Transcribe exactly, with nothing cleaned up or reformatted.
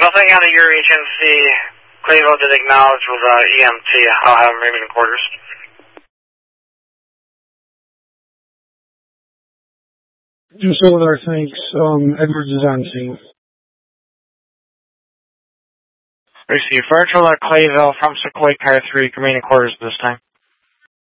Nothing out of your agency. Clayville did acknowledge with uh, E M T. I'll have him remain in quarters. Just over there, thanks. Um, Edwards is on scene. Receive. Virtual at Clayville from Sequoia Car three, remain in quarters this time.